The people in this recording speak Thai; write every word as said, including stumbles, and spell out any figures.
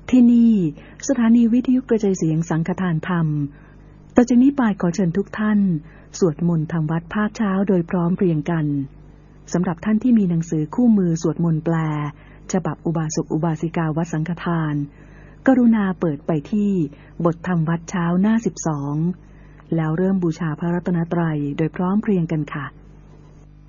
ที่นี่สถานีวิทยุกระจายเสียงสังฆทานธรรมต่อจากนี้ไปขอเชิญทุกท่านสวดมนต์ทำวัดภาคเช้าโดยพร้อมเพรียงกันสำหรับท่านที่มีหนังสือคู่มือสวดมนต์แปลฉบับอุบาสกอุบาสิกาวัดสังฆทานกรุณาเปิดไปที่บทธรรมวัดเช้าหน้าสิบสองแล้วเริ่มบูชาพระรัตนตรัยโดยพร้อมเพรียงกันค่ะ